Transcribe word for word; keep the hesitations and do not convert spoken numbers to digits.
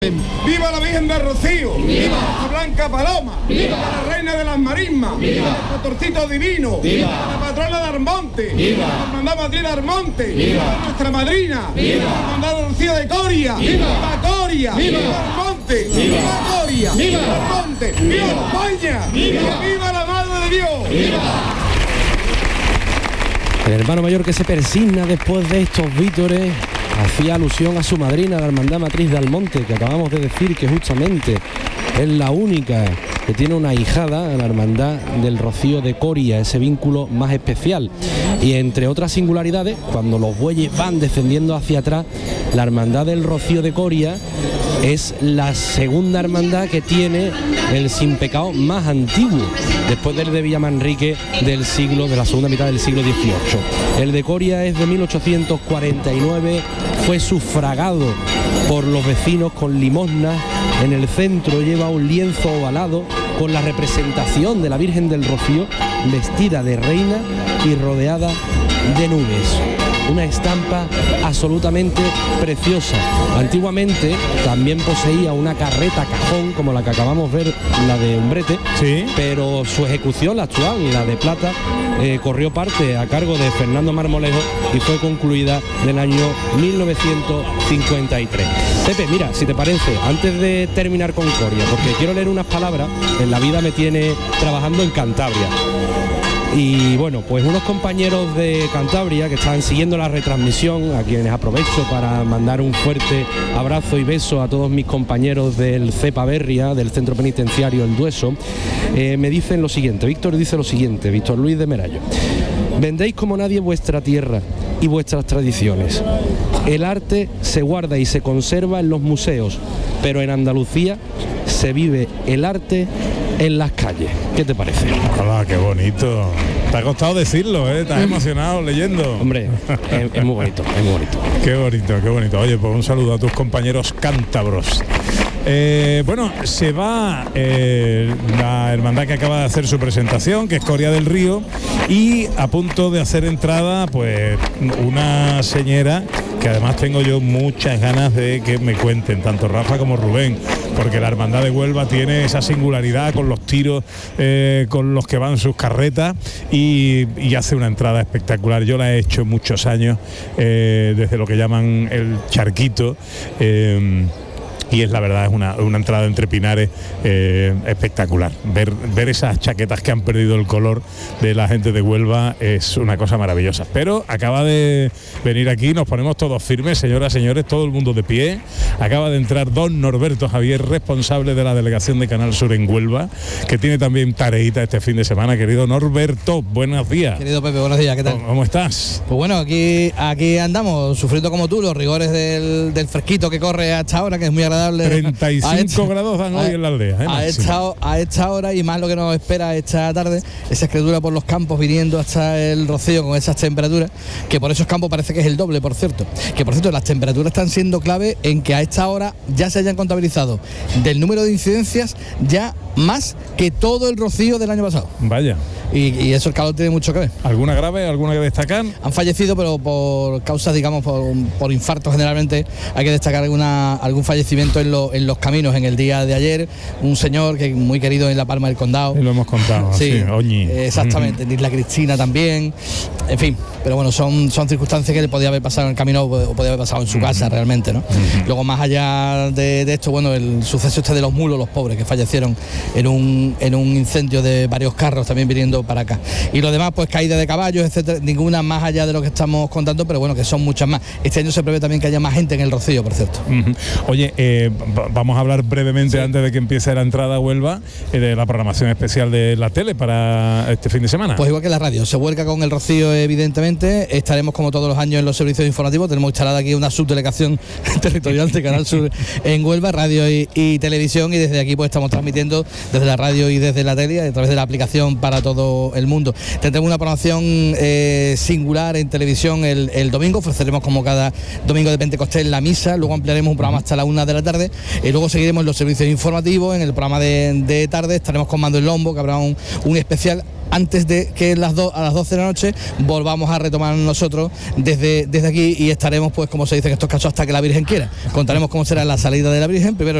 ¡Viva la Virgen del Rocío! ¡Viva la Blanca Paloma! ¡Viva la Reina de las Marismas! ¡Viva el Pastorcito Divino! ¡Viva la Patrona de Armonte! ¡Viva la Hermandad Matriz de Armonte! ¡Viva nuestra madrina! ¡Viva la Hermandad Rocío de Coria! ¡Viva Coria! ¡Viva Armonte! ¡Viva Coria! ¡Viva Armonte! ¡Viva España! ¡Viva, viva la Madre de Dios! ¡Viva! El hermano mayor que se persigna después de estos vítores hacía alusión a su madrina, la Hermandad Matriz de Almonte, que acabamos de decir que justamente es la única que tiene una ahijada, la Hermandad del Rocío de Coria, ese vínculo más especial. Y entre otras singularidades, cuando los bueyes van descendiendo hacia atrás, la Hermandad del Rocío de Coria es la segunda hermandad que tiene el sin pecado más antiguo, después del de Villamanrique del siglo, de la segunda mitad del siglo dieciocho. El de Coria es de mil ochocientos cuarenta y nueve, fue sufragado por los vecinos con limosnas. En el centro lleva un lienzo ovalado con la representación de la Virgen del Rocío vestida de reina y rodeada de nubes. Una estampa absolutamente preciosa. Antiguamente también poseía una carreta cajón como la que acabamos de ver, la de Umbrete, sí, pero su ejecución, la actual, la de plata, eh, corrió parte a cargo de Fernando Marmolejo y fue concluida en el año mil novecientos cincuenta y tres. Pepe, mira, si te parece, antes de terminar con Coria, porque quiero leer unas palabras, en la vida me tiene trabajando en Cantabria. Y bueno, pues unos compañeros de Cantabria que están siguiendo la retransmisión, a quienes aprovecho para mandar un fuerte abrazo y beso a todos mis compañeros del CEPA Berria, del Centro Penitenciario El Dueso, eh, me dicen lo siguiente. Víctor dice lo siguiente, Víctor Luis de Merayo: vendéis como nadie vuestra tierra y vuestras tradiciones. El arte se guarda y se conserva en los museos, pero en Andalucía se vive el arte en las calles. ¿Qué te parece? Hola, qué bonito. Te ha costado decirlo, ¿eh? Estás emocionado leyendo. Hombre, es, es muy bonito, es muy bonito. Qué bonito, qué bonito. Oye, pues un saludo a tus compañeros cántabros. Eh, bueno, se va eh, la hermandad que acaba de hacer su presentación, que es Coria del Río, y a punto de hacer entrada, pues, una señora que además tengo yo muchas ganas de que me cuenten, tanto Rafa como Rubén, porque la hermandad de Huelva tiene esa singularidad con los tiros eh, con los que van sus carretas y, y hace una entrada espectacular. Yo la he hecho muchos años, eh, desde lo que llaman el charquito, eh, y es la verdad, es una, una entrada entre pinares eh, espectacular. Ver, ver esas chaquetas que han perdido el color de la gente de Huelva es una cosa maravillosa. Pero acaba de venir aquí, nos ponemos todos firmes, señoras, señores, todo el mundo de pie. Acaba de entrar don Norberto Javier, responsable de la delegación de Canal Sur en Huelva, que tiene también tareita este fin de semana. Querido Norberto, buenos días. Querido Pepe, buenos días, ¿qué tal? ¿Cómo, cómo estás? Pues bueno, aquí, aquí andamos, sufriendo como tú los rigores del, del fresquito que corre hasta ahora, que es muy agradable. treinta y cinco esta, grados dan hoy a, en la aldea, ¿eh? A esta, a esta hora, y más lo que nos espera esta tarde, esa escritura por los campos viniendo hasta el Rocío con esas temperaturas, que por esos campos parece que es el doble, por cierto. Que por cierto, las temperaturas están siendo clave en que a esta hora ya se hayan contabilizado del número de incidencias ya más que todo el Rocío del año pasado. Vaya. Y, y eso, el calor tiene mucho que ver. ¿Alguna grave, alguna que destacar? Han fallecido, pero por causas, digamos, por, por infartos generalmente. Hay que destacar alguna, algún fallecimiento en, lo, en los caminos en el día de ayer. Un señor que muy querido en La Palma del Condado. Y lo hemos contado, sí, sí, Oñi. Exactamente, en Isla Cristina también. En fin, pero bueno, son, son circunstancias que le podía haber pasado en el camino o podía haber pasado en su casa, uh-huh, realmente, ¿no? Uh-huh. Luego, más allá de, de esto, bueno, el suceso este de los mulos, los pobres que fallecieron en un, en un incendio de varios carros también viniendo para acá. Y lo demás, pues caída de caballos, etcétera, ninguna más allá de lo que estamos contando, pero bueno, que son muchas más. Este año se prevé también que haya más gente en el Rocío, por cierto. Uh-huh. Oye, eh, vamos a hablar brevemente, sí, antes de que empiece la entrada a Huelva, eh, de la programación especial de la tele para este fin de semana. Pues igual que la radio, se vuelca con el Rocío, evidentemente. Estaremos como todos los años en los servicios informativos. Tenemos instalada aquí una subdelegación territorial de Canal Sur en Huelva, radio y, y televisión, y desde aquí pues estamos transmitiendo desde la radio y desde la tele, a través de la aplicación para todo el mundo. Tendremos una programación eh, singular en televisión el, el domingo. Ofreceremos, como cada domingo de Pentecostés, la misa. Luego ampliaremos un programa hasta la una de la la tarde, y luego seguiremos en los servicios informativos, en el programa de, de tarde estaremos con Mando el Lombo, que habrá un, un especial antes de que las do, a las doce de la noche volvamos a retomar nosotros desde, desde aquí, y estaremos, pues como se dice en estos casos, hasta que la Virgen quiera. Contaremos cómo será la salida de la Virgen, primero